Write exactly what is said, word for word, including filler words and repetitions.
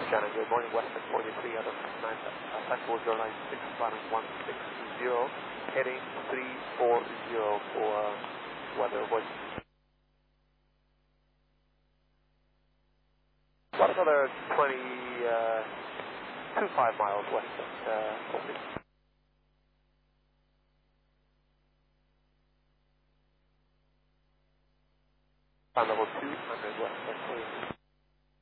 Shannon, good morning, Western forty-three out of nine, uh, Central Zero nine six, planning one six zero, heading three four zero for uh, weather voice. About another twenty, uh, twenty-five miles west of uh, Oakley. On level two hundred west of Oakley.